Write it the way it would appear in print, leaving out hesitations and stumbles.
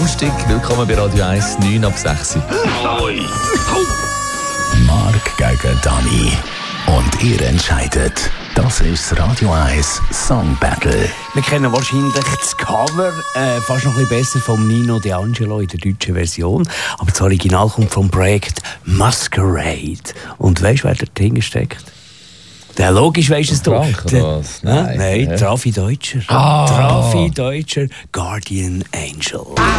Donnerstag. Willkommen bei Radio 1, 9 ab 6. Mark gegen Dani. Und ihr entscheidet. Das ist das Radio 1 Song Battle. Wir kennen wahrscheinlich das Cover fast noch ein bisschen besser vom Nino D'Angelo in der deutschen Version. Aber das Original kommt vom Projekt Masquerade. Und weißt du, wer da drin steckt? Der logisch weisst es doch. Nein, Trafi Deutscher. Trafi Deutscher, Guardian Angel.